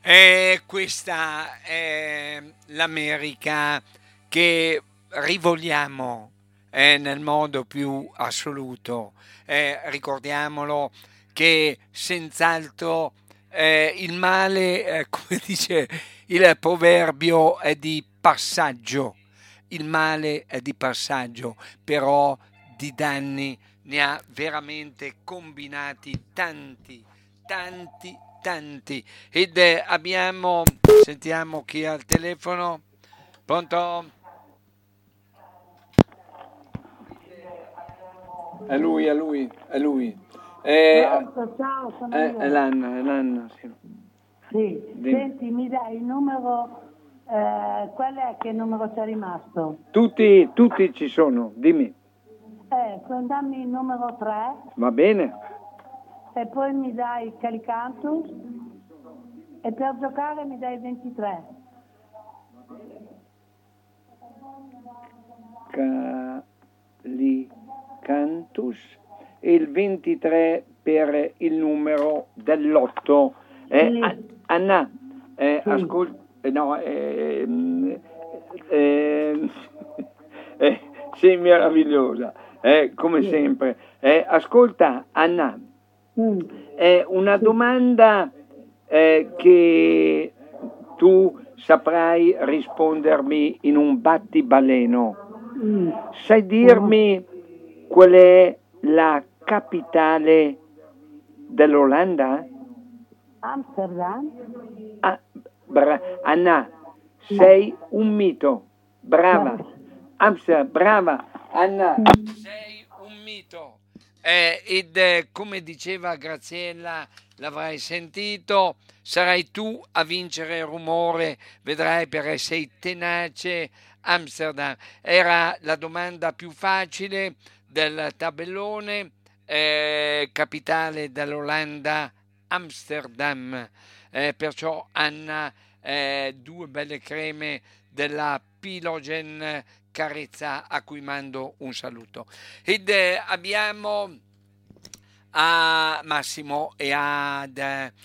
E questa è l'America che rivogliamo nel modo più assoluto. Ricordiamolo che senz'altro il male, come dice il proverbio, è di passaggio. Il male è di passaggio, però di danni ne ha veramente combinati tanti, tanti, tanti. Ed sentiamo chi ha il telefono. Pronto? È lui, è lui, è lui. Pronto, ciao, sono io. È l'Anna, sì. Sì, Dimmi. senti, mi dai il numero, qual è che numero c'è rimasto? Tutti ci sono, dimmi. Dammi il numero 3 Va bene? e poi mi dai Calicantus e per giocare mi dai 23. Calicantus e il 23 per il numero dell'8. Sì. Anna, Sì. ascolta, no, sei meravigliosa, come Sì. sempre. Ascolta, Anna, Mm. è una domanda che tu saprai rispondermi in un battibaleno. Mm. Sai dirmi qual è la capitale dell'Olanda? Amsterdam? Ah, Anna, sei un mito. Brava. Amsterdam, brava. Anna, sei un mito. Come diceva Graziella, l'avrai sentito, sarai tu a vincere il rumore, vedrai perché sei tenace. Amsterdam era la domanda più facile del tabellone, capitale dell'Olanda, Amsterdam. Perciò Anna, due belle creme della Pilogen Carezza a cui mando un saluto. Ed abbiamo a Massimo e ad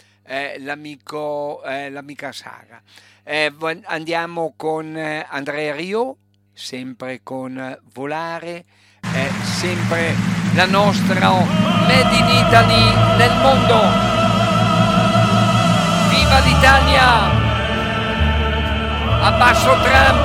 l'amica Sara. Andiamo con Andrea Rio, sempre con Volare, sempre la nostra Made in Italy nel mondo. Viva l'Italia! Abbasso Trump!